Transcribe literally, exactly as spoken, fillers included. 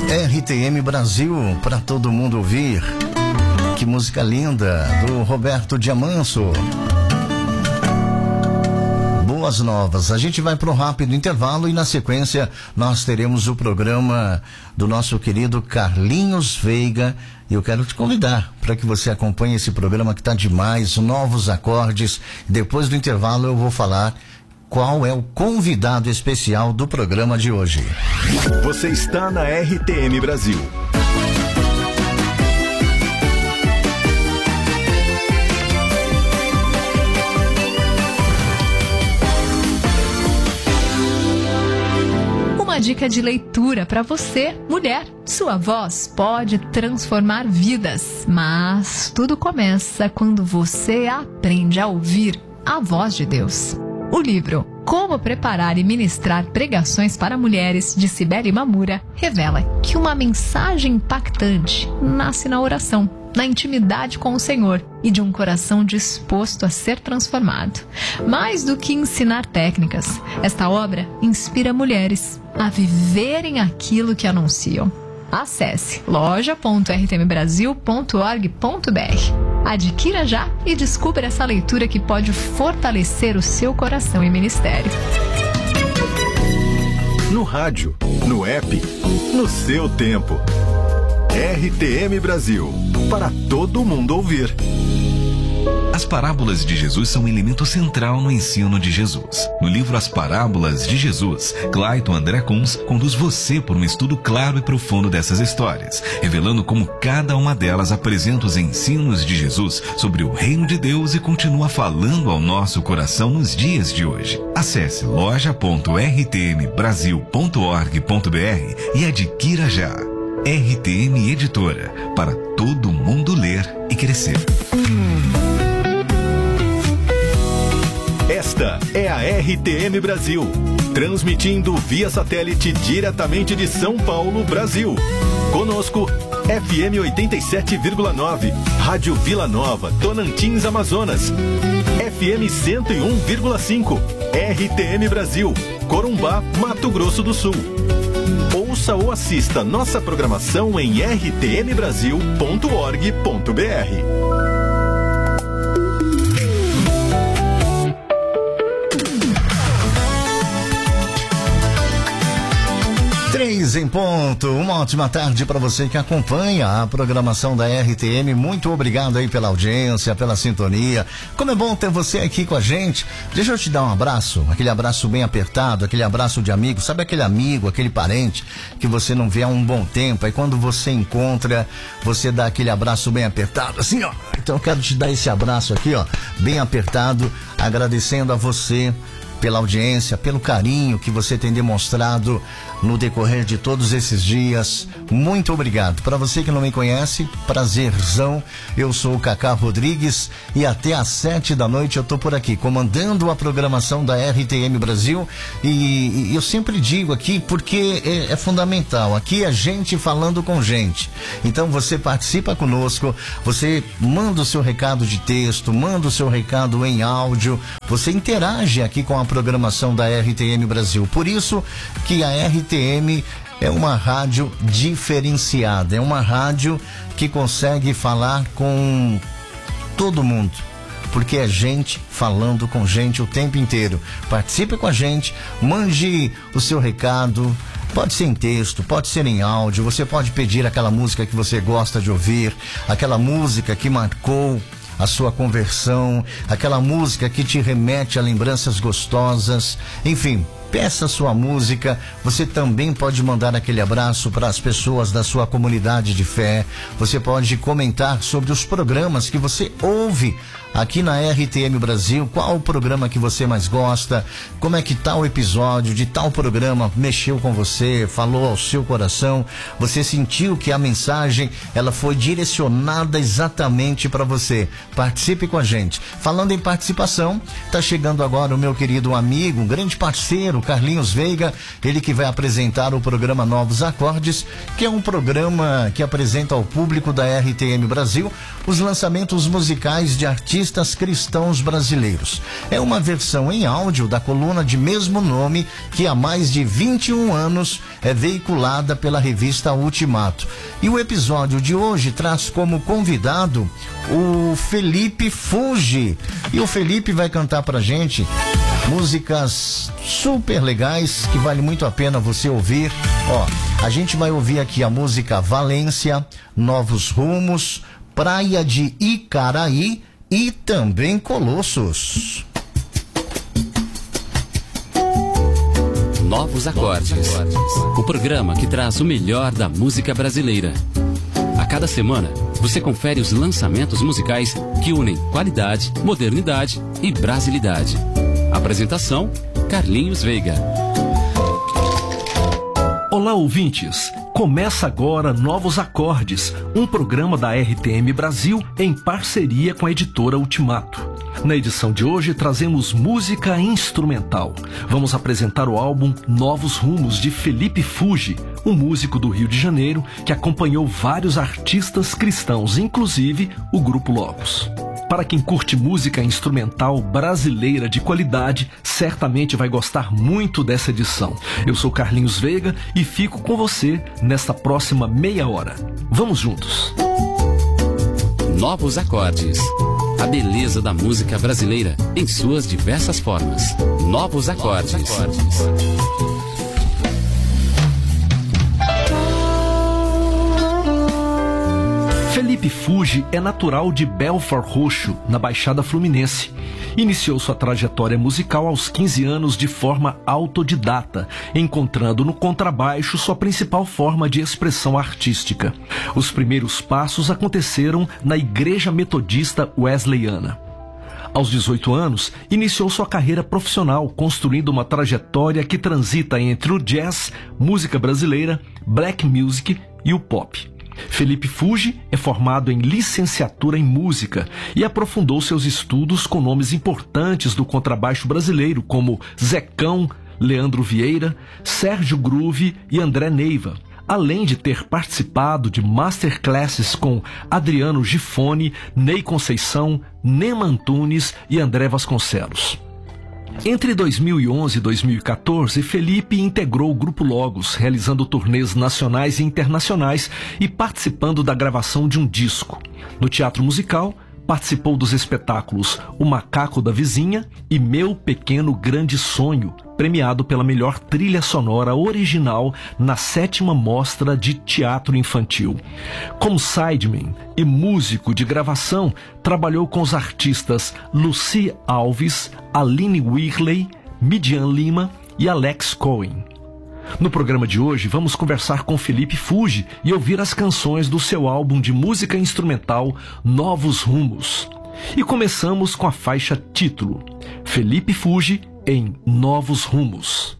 R T M Brasil, para todo mundo ouvir. Que música linda, do Roberto Diamanso. Boas novas. A gente vai para um rápido intervalo e na sequência nós teremos o programa do nosso querido Carlinhos Veiga. E eu quero te convidar para que você acompanhe esse programa que está demais, novos acordes. Depois do intervalo eu vou falar qual é o convidado especial do programa de hoje. Você está na R T M Brasil. Uma dica de leitura para você, mulher. Sua voz pode transformar vidas, mas tudo começa quando você aprende a ouvir a voz de Deus. O livro Como Preparar e Ministrar Pregações para Mulheres, de Cibele Mamura, revela que uma mensagem impactante nasce na oração, na intimidade com o Senhor e de um coração disposto a ser transformado. Mais do que ensinar técnicas, esta obra inspira mulheres a viverem aquilo que anunciam. Acesse loja ponto r t m brasil ponto org ponto b r. Adquira já e descubra essa leitura que pode fortalecer o seu coração e ministério. No rádio, no app, no seu tempo. R T M Brasil, para todo mundo ouvir. As parábolas de Jesus são um elemento central no ensino de Jesus. No livro As Parábolas de Jesus, Clayton André Kunz conduz você por um estudo claro e profundo dessas histórias, revelando como cada uma delas apresenta os ensinos de Jesus sobre o reino de Deus e continua falando ao nosso coração nos dias de hoje. Acesse loja ponto r t m brasil ponto org ponto b r e adquira já. R T M Editora, para todo mundo ler e crescer. Esta é a R T M Brasil, transmitindo via satélite diretamente de São Paulo, Brasil. Conosco, F M oitenta e sete vírgula nove, Rádio Vila Nova, Tocantins, Amazonas. F M cento e um vírgula cinco, R T M Brasil, Corumbá, Mato Grosso do Sul. Ouça ou assista nossa programação em r t m brasil ponto org ponto b r. Três em ponto, uma ótima tarde para você que acompanha a programação da R T M. Muito obrigado aí pela audiência, pela sintonia. Como é bom ter você aqui com a gente. Deixa eu te dar um abraço, aquele abraço bem apertado, aquele abraço de amigo. Sabe aquele amigo, aquele parente que você não vê há um bom tempo? Aí quando você encontra, você dá aquele abraço bem apertado, assim, ó. Então eu quero te dar esse abraço aqui, ó, bem apertado, agradecendo a você pela audiência, pelo carinho que você tem demonstrado no decorrer de todos esses dias. Muito obrigado. Para você que não me conhece, prazerzão. Eu sou o Cacá Rodrigues e até às sete da noite eu tô por aqui, comandando a programação da R T M Brasil. E, e eu sempre digo aqui porque é, é fundamental. Aqui é gente falando com gente. Então você participa conosco, você manda o seu recado de texto, manda o seu recado em áudio, você interage aqui com a programação da R T M Brasil. Por isso que a R T M é uma rádio diferenciada, é uma rádio que consegue falar com todo mundo, porque é gente falando com gente o tempo inteiro. Participe com a gente, mande o seu recado. Pode ser em texto, pode ser em áudio. Você pode pedir aquela música que você gosta de ouvir, aquela música que marcou a sua conversão, aquela música que te remete a lembranças gostosas. Enfim, peça sua música. Você também pode mandar aquele abraço para as pessoas da sua comunidade de fé. Você pode comentar sobre os programas que você ouve aqui na R T M Brasil. Qual o programa que você mais gosta? Como é que tal episódio de tal programa mexeu com você, falou ao seu coração? Você sentiu que a mensagem ela foi direcionada exatamente para você? Participe com a gente. Falando em participação, tá chegando agora o meu querido amigo, um grande parceiro, Carlinhos Veiga, ele que vai apresentar o programa Novos Acordes, que é um programa que apresenta ao público da R T M Brasil os lançamentos musicais de artistas metodistas cristãos brasileiros. É uma versão em áudio da coluna de mesmo nome que há mais de vinte e um anos é veiculada pela revista Ultimato. E o episódio de hoje traz como convidado o Felipe Fuji. E o Felipe vai cantar pra gente músicas super legais que vale muito a pena você ouvir. Ó, a gente vai ouvir aqui a música Valência, Novos Rumos, Praia de Icaraí e também Colossos. Novos Acordes, o programa que traz o melhor da música brasileira. A cada semana, você confere os lançamentos musicais que unem qualidade, modernidade e brasilidade. Apresentação, Carlinhos Veiga. Olá, ouvintes! Começa agora Novos Acordes, um programa da R T M Brasil em parceria com a editora Ultimato. Na edição de hoje trazemos música instrumental. Vamos apresentar o álbum Novos Rumos de Felipe Fuji, um músico do Rio de Janeiro que acompanhou vários artistas cristãos, inclusive o Grupo Logos. Para quem curte música instrumental brasileira de qualidade, certamente vai gostar muito dessa edição. Eu sou Carlinhos Veiga e fico com você nesta próxima meia hora. Vamos juntos! Novos Acordes. A beleza da música brasileira em suas diversas formas. Novos Acordes. Novos acordes. Felipe Fuji é natural de Belford Roxo, na Baixada Fluminense. Iniciou sua trajetória musical aos quinze anos de forma autodidata, encontrando no contrabaixo sua principal forma de expressão artística. Os primeiros passos aconteceram na Igreja Metodista Wesleyana. Aos dezoito anos, iniciou sua carreira profissional, construindo uma trajetória que transita entre o jazz, música brasileira, black music e o pop. Felipe Fuji é formado em licenciatura em música e aprofundou seus estudos com nomes importantes do contrabaixo brasileiro, como Zecão, Leandro Vieira, Sérgio Groove e André Neiva, além de ter participado de masterclasses com Adriano Gifone, Ney Conceição, Nema Antunes e André Vasconcelos. Entre dois mil e onze e dois mil e quatorze, Felipe integrou o Grupo Logos, realizando turnês nacionais e internacionais e participando da gravação de um disco. No teatro musical, participou dos espetáculos O Macaco da Vizinha e Meu Pequeno Grande Sonho, premiado pela melhor trilha sonora original na sétima Mostra de Teatro Infantil. Como sideman e músico de gravação, trabalhou com os artistas Lucy Alves, Aline Whirley, Midian Lima e Alex Cohen. No programa de hoje, vamos conversar com Felipe Fuji e ouvir as canções do seu álbum de música instrumental Novos Rumos. E começamos com a faixa título, Felipe Fuji em Novos Rumos.